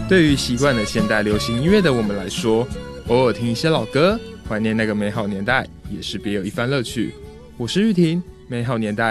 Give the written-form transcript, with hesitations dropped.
对于习惯了现代流行音乐的我们来说，偶尔听一些老歌，怀念那个美好年代，也是别有一番乐趣。我是玉婷，美好年代